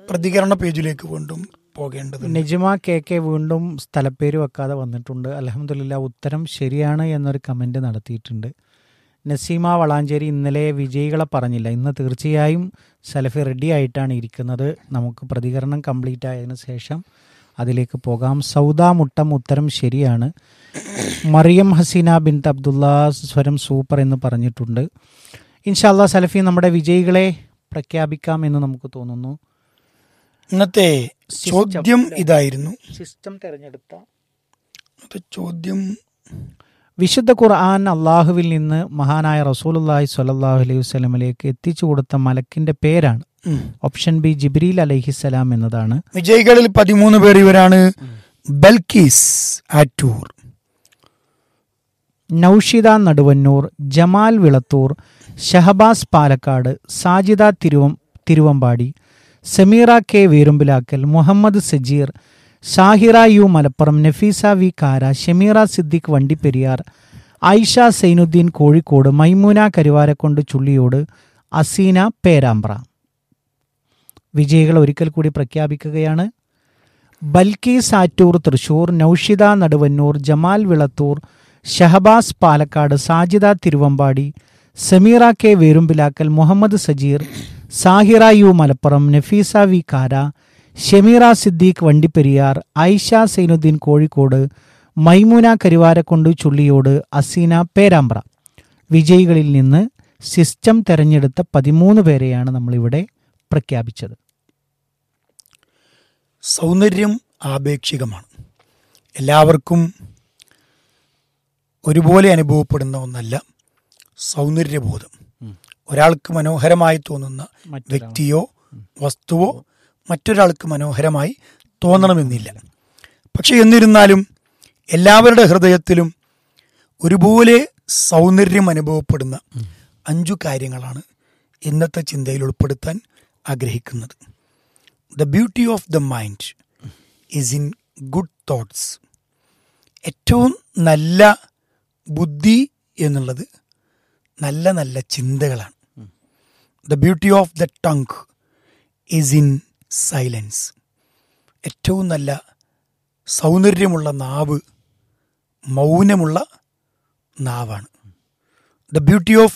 പ്രതികരണ പേജിലേക്ക് വീണ്ടും പോകേണ്ടതുണ്ട്. നിജ്മ കെ വീണ്ടും സ്ഥലപ്പേര് വെക്കാതെ വന്നിട്ടുണ്ട്. അൽഹംദുലില്ലാ ഉത്തരം ശരിയാണ് എന്നൊരു കമൻറ്റ് നടത്തിയിട്ടുണ്ട്. നസീമ വളാഞ്ചേരി ഇന്നലെ വിജയികളെ പറഞ്ഞില്ല. ഇന്ന് തീർച്ചയായും സലഫി റെഡി ആയിട്ടാണ് ഇരിക്കുന്നത്. നമുക്ക് പ്രതികരണം കംപ്ലീറ്റ് ആയതിനു ശേഷം അതിലേക്ക് പോകാം. സൗദ മുട്ടം ഉത്തരം ശരിയാണ്. മറിയം ഹസീന ബിൻത്ത് അബ്ദുള്ള സ്വരം സൂപ്പർ എന്ന് പറഞ്ഞിട്ടുണ്ട്. ഇൻഷാ അല്ലാ സലഫി നമ്മുടെ വിജയികളെ പ്രഖ്യാപിക്കാം എന്ന് നമുക്ക് തോന്നുന്നു. ഇന്നത്തെ ചോദ്യം ഇതായിരുന്നു. സിസ്റ്റം തിരഞ്ഞെടുത്ത ചോദ്യം, വിശുദ്ധ ഖുർആൻ അള്ളാഹുവിൽ നിന്ന് മഹാനായ റസൂലുള്ളാഹി സ്വല്ലല്ലാഹു അലൈഹി വസല്ലമയിലേക്ക് എത്തിച്ചു കൊടുത്ത മലക്കിന്റെ പേരാണ്. ഓപ്ഷൻ ബി ജിബ്രീൽ അലൈഹിസ്സലാം എന്നതാണ്. വിജയികളിൽ 13 പേർ ഇവരാണ്: Balkees Attoor, Noushida Naduvannur, Jamal Vilathur, Shahbaz Palakkad, Sajida Thiruvambady, Sameera K വീരുമ്പിലാക്കൽ, Muhammad Sajeer, Shahira U Malappuram, Nafeesa V കാര, ഷമീറ സിദ്ദിഖ് വണ്ടിപ്പെരിയാർ, ആയിഷ സൈനുദ്ദീൻ കോഴിക്കോട്, മൈമൂന കരുവാരക്കൊണ്ട് ചുള്ളിയോട്, അസീന പേരാമ്പ്ര. വിജയികൾ ഒരിക്കൽ കൂടി പ്രഖ്യാപിക്കുകയാണ്. Balkees Attoor Thrissur, Noushida Naduvannur, Jamal Vilathur, Shahbaz Palakkad, Sajida Thiruvambady, Sameera K Verumbilakkal, Muhammad Sajeer, Sahira U Malappuram, Nafeesa V കാര, ഷമീറ സിദ്ദീഖ് വണ്ടിപ്പെരിയാർ, ആയിഷ സൈനുദ്ദീൻ കോഴിക്കോട്, മൈമൂന കരുവാരക്കൊണ്ട് ചുള്ളിയോട്, അസീന പേരാമ്പ്ര. വിജയികളിൽ നിന്ന് സിസ്റ്റം തെരഞ്ഞെടുത്ത 13 പേരെയാണ് നമ്മളിവിടെ പ്രഖ്യാപിച്ചത്. സൗന്ദര്യം ആപേക്ഷികമാണ്. എല്ലാവർക്കും ഒരുപോലെ അനുഭവപ്പെടുന്ന ഒന്നല്ല സൗന്ദര്യബോധം. ഒരാൾക്ക് മനോഹരമായി തോന്നുന്ന വ്യക്തിയോ വസ്തുവോ മറ്റൊരാൾക്ക് മനോഹരമായി തോന്നണമെന്നില്ല. പക്ഷെ എന്നിരുന്നാലും എല്ലാവരുടെ ഹൃദയത്തിലും ഒരുപോലെ സൗന്ദര്യം അനുഭവപ്പെടുന്ന 5 കാര്യങ്ങളാണ് ഇന്നത്തെ ചിന്തയിൽ ഉൾപ്പെടുത്താൻ ആഗ്രഹിക്കുന്നത്. The beauty of the mind is in good thoughts. ഏറ്റവും നല്ല ബുദ്ധി എന്നുള്ളത് നല്ല നല്ല ചിന്തകളാണ്. The beauty of the tongue is in silence. ഏറ്റവും നല്ല സൗന്ദര്യമുള്ള നാവ് മൗനമുള്ള നാവാണ്. The beauty of